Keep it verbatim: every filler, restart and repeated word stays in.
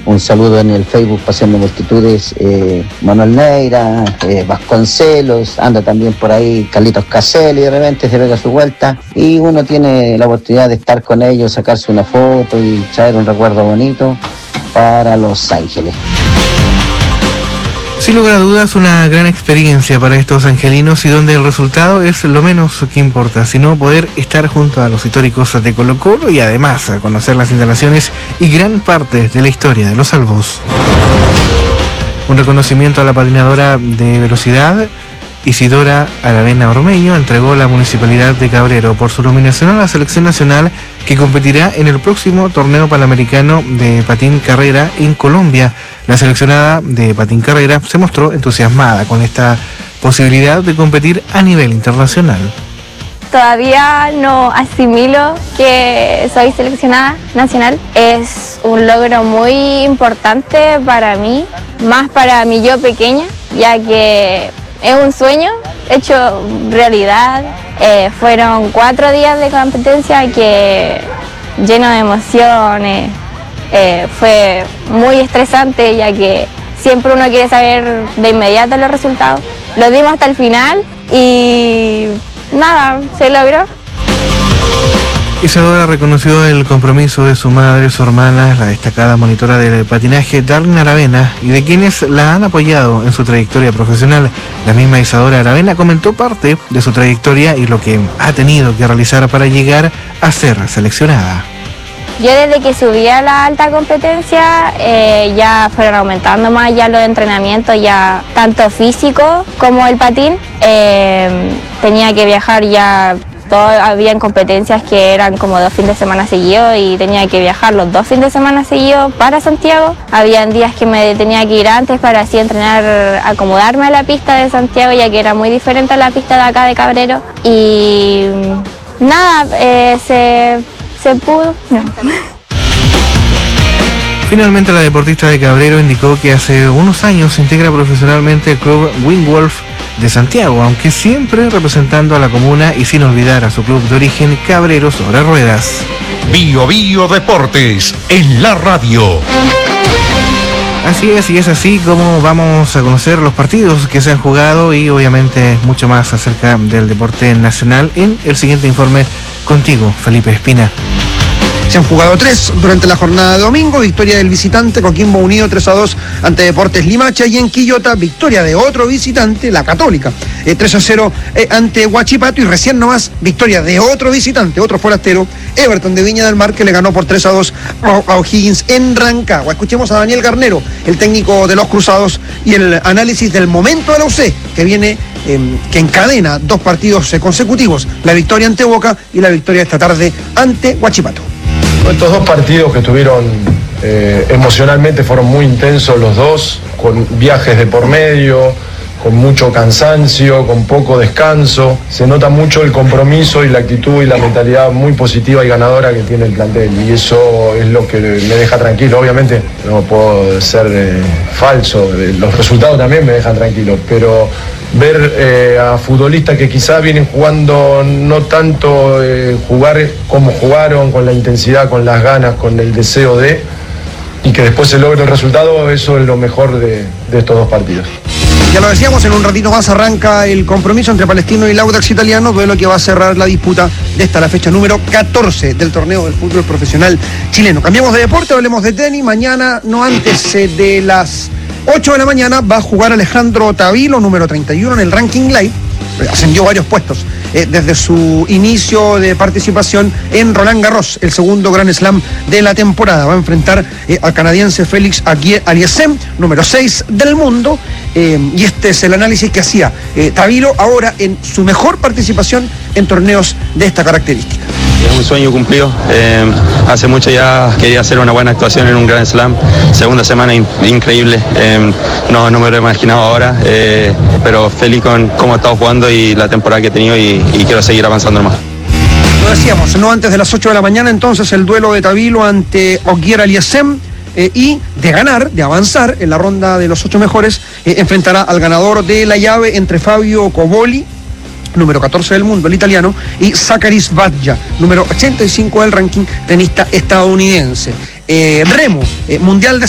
un saludo en el Facebook Pasión de Multitudes, eh, Manuel Neira, eh, Vasconcelos, anda también por ahí Carlitos Caselli, de repente se pega su vuelta y uno tiene la oportunidad de estar con ellos, sacarse una foto y traer un recuerdo bonito para Los Ángeles. Sin lugar a dudas, una gran experiencia para estos angelinos y donde el resultado es lo menos que importa, sino poder estar junto a los históricos de Colo-Colo y además conocer las instalaciones y gran parte de la historia de los Albos. Un reconocimiento a la patinadora de velocidad Isidora Aravena Ormeño entregó la Municipalidad de Cabrero por su nominación a la selección nacional que competirá en el próximo torneo panamericano de patín carrera en Colombia. La seleccionada de patín carrera se mostró entusiasmada con esta posibilidad de competir a nivel internacional. Todavía no asimilo que soy seleccionada nacional. Es un logro muy importante para mí, más para mi yo pequeña, ya que es un sueño hecho realidad. Eh, fueron cuatro días de competencia que lleno de emociones. Eh, fue muy estresante, ya que siempre uno quiere saber de inmediato los resultados. Lo dimos hasta el final y nada, se logró. Isadora reconoció el compromiso de su madre, su hermana, la destacada monitora del patinaje Darlene Aravena, y de quienes la han apoyado en su trayectoria profesional. La misma Isadora Aravena comentó parte de su trayectoria y lo que ha tenido que realizar para llegar a ser seleccionada. Yo desde que subí a la alta competencia eh, ya fueron aumentando más ya los entrenamientos, ya tanto físico como el patín. Eh, tenía que viajar ya. Todo, habían competencias que eran como dos fines de semana seguidos y tenía que viajar los dos fines de semana seguidos para Santiago. Habían días que me tenía que ir antes para así entrenar, acomodarme a la pista de Santiago, ya que era muy diferente a la pista de acá de Cabrero. Y nada, eh, se, se pudo. No. Finalmente, la deportista de Cabrero indicó que hace unos años se integra profesionalmente el club Wingwolf de Santiago, aunque siempre representando a la comuna y sin olvidar a su club de origen, Cabrero sobre Ruedas. Bio Bio Deportes en la radio. Así es, y es así como vamos a conocer los partidos que se han jugado y obviamente mucho más acerca del deporte nacional en el siguiente informe contigo, Felipe Espina. Se han jugado tres durante la jornada de domingo. Victoria del visitante, Coquimbo Unido tres a dos ante Deportes Limacha. Y en Quillota, victoria de otro visitante, la Católica, eh, tres a cero eh, ante Huachipato. Y recién nomás, victoria de otro visitante, otro forastero, Everton de Viña del Mar, que le ganó por tres a dos a, a O'Higgins en Rancagua. Escuchemos a Daniel Garnero, el técnico de los Cruzados, y el análisis del momento de la U C, que viene, eh, que encadena dos partidos eh, consecutivos, la victoria ante Boca y la victoria esta tarde ante Huachipato. Estos dos partidos que tuvieron eh, emocionalmente fueron muy intensos los dos, con viajes de por medio, con mucho cansancio, con poco descanso. Se nota mucho el compromiso y la actitud y la mentalidad muy positiva y ganadora que tiene el plantel, y eso es lo que me deja tranquilo. Obviamente no puedo ser eh, falso, los resultados también me dejan tranquilo, pero ver eh, a futbolistas que quizás vienen jugando no tanto eh, jugar como jugaron, con la intensidad, con las ganas, con el deseo de, y que después se logre el resultado, eso es lo mejor de, de estos dos partidos. Ya lo decíamos, en un ratito más arranca el compromiso entre Palestino y Audax Italiano, duelo que va a cerrar la disputa de esta, la fecha número catorce del torneo del fútbol profesional chileno. Cambiamos de deporte, hablemos de tenis. Mañana, no antes eh, de las ocho de la mañana, va a jugar Alejandro Tavilo, número treinta y uno en el ranking light. Ascendió varios puestos eh, desde su inicio de participación en Roland Garros, el segundo Grand Slam de la temporada. Va a enfrentar eh, al canadiense Félix Auger-Aliassime, número seis del mundo, eh, y este es el análisis que hacía eh, Tavilo ahora en su mejor participación en torneos de esta característica. Es un sueño cumplido. Eh, hace mucho ya quería hacer una buena actuación en un Grand Slam. Segunda semana in- increíble. Eh, no, no me lo he imaginado ahora, eh, pero feliz con cómo he estado jugando y la temporada que he tenido, y, y quiero seguir avanzando más. Lo decíamos, no antes de las ocho de la mañana, entonces el duelo de Tavilo ante Auger-Aliassime. Eh, y de ganar, de avanzar en la ronda de los ocho mejores, eh, enfrentará al ganador de la llave entre Fabio Coboli, número catorce del mundo, el italiano, y Zakaris Badja, número ochenta y cinco del ranking, tenista estadounidense. Eh, remo, eh, mundial de